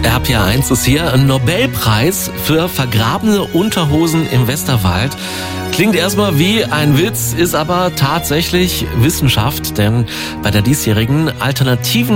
RPR1 ist hier ein Nobelpreis für vergrabene Unterhosen im Westerwald. Klingt erstmal wie ein Witz, ist aber tatsächlich Wissenschaft, denn bei der diesjährigen alternativen